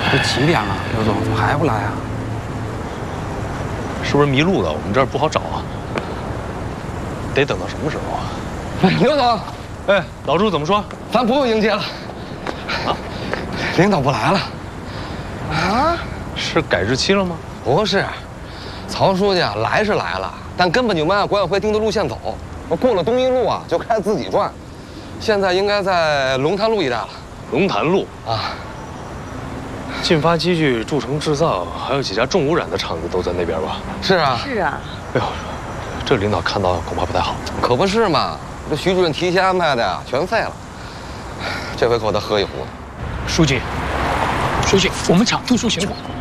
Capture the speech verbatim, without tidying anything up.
都几点了，刘总怎么还不来啊？ 是不是迷路了？我们这儿不好找啊。得等到什么时候啊？ 刘总， 哎，老朱怎么说？ 咱不用迎接了。啊，领导不来了。 啊？是改日期了吗？ 不是，曹书记啊，来是来了，但根本就没按管委会定的路线走。过了东一路啊，就开始自己转。现在应该在龙潭路一带了。 龙潭路啊。 进发机具、铸成制造，还有几家重污染的厂子都在那边吧？ 是啊。 是啊。 哎呦，这领导看到恐怕不太好。 可不是嘛，这徐主任提前安排的呀，全废了。这回可得喝一壶。 书记，书记，我们厂突出情况。